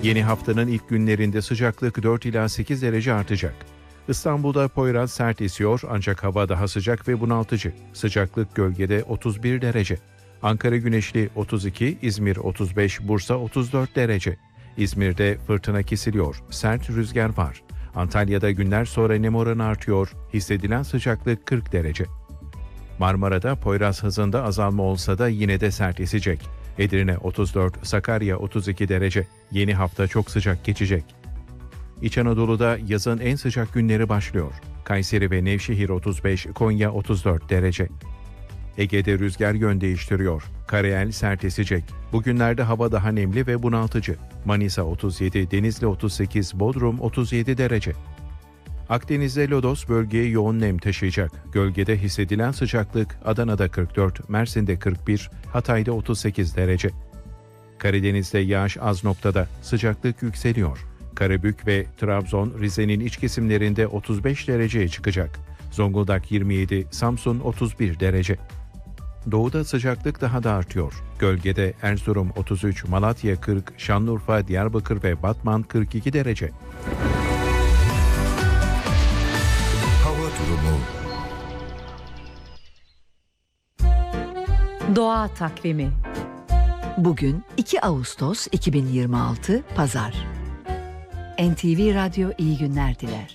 Yeni haftanın ilk günlerinde sıcaklık 4 ila 8 derece artacak. İstanbul'da Poyraz sert esiyor ancak hava daha sıcak ve bunaltıcı. Sıcaklık gölgede 31 derece. Ankara güneşli 32, İzmir 35, Bursa 34 derece. İzmir'de fırtına kesiliyor, sert rüzgar var. Antalya'da günler sonra nem oranı artıyor, hissedilen sıcaklık 40 derece. Marmara'da Poyraz hızında azalma olsa da yine de sert esecek. Edirne 34, Sakarya 32 derece. Yeni hafta çok sıcak geçecek. İç Anadolu'da yazın en sıcak günleri başlıyor. Kayseri ve Nevşehir 35, Konya 34 derece. Ege'de rüzgar yön değiştiriyor. Karayel sert esecek. Bugünlerde hava daha nemli ve bunaltıcı. Manisa 37, Denizli 38, Bodrum 37 derece. Akdeniz'de lodos bölgeye yoğun nem taşıyacak. Gölgede hissedilen sıcaklık Adana'da 44, Mersin'de 41, Hatay'da 38 derece. Karadeniz'de yağış az noktada, sıcaklık yükseliyor. Karabük ve Trabzon, Rize'nin iç kesimlerinde 35 dereceye çıkacak. Zonguldak 27, Samsun 31 derece. Doğuda sıcaklık daha da artıyor. Gölgede Erzurum 33, Malatya 40, Şanlıurfa, Diyarbakır ve Batman 42 derece. Hava durumu. Doğa takvimi. Bugün 2 Ağustos 2026 Pazar. NTV Radyo iyi günler diler.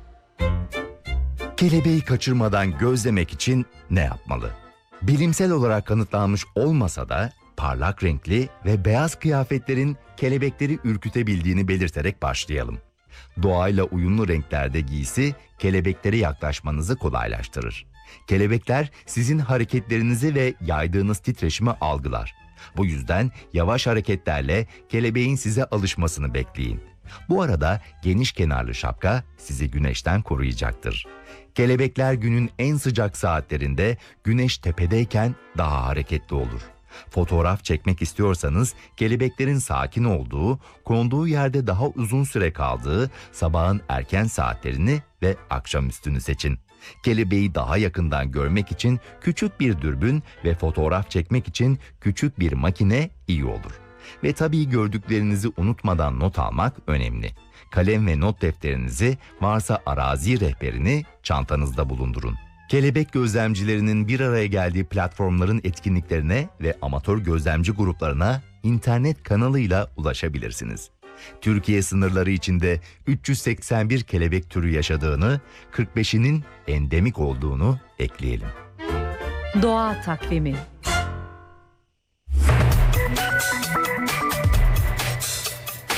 Kelebeği kaçırmadan gözlemek için ne yapmalı? Bilimsel olarak kanıtlanmış olmasa da parlak renkli ve beyaz kıyafetlerin kelebekleri ürkütebildiğini belirterek başlayalım. Doğayla uyumlu renklerde giysi kelebeklere yaklaşmanızı kolaylaştırır. Kelebekler sizin hareketlerinizi ve yaydığınız titreşimi algılar. Bu yüzden yavaş hareketlerle kelebeğin size alışmasını bekleyin. Bu arada geniş kenarlı şapka sizi güneşten koruyacaktır. Kelebekler günün en sıcak saatlerinde güneş tepedeyken daha hareketli olur. Fotoğraf çekmek istiyorsanız kelebeklerin sakin olduğu, konduğu yerde daha uzun süre kaldığı sabahın erken saatlerini ve akşamüstünü seçin. Kelebeği daha yakından görmek için küçük bir dürbün ve fotoğraf çekmek için küçük bir makine iyi olur. Ve tabii gördüklerinizi unutmadan not almak önemli. Kalem ve not defterinizi, varsa arazi rehberini çantanızda bulundurun. Kelebek gözlemcilerinin bir araya geldiği platformların etkinliklerine ve amatör gözlemci gruplarına internet kanalıyla ulaşabilirsiniz. Türkiye sınırları içinde 381 kelebek türü yaşadığını, 45'inin endemik olduğunu ekleyelim. Doğa takvimi.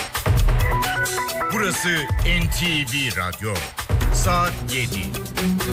Burası NTV Radyo. Saat 7.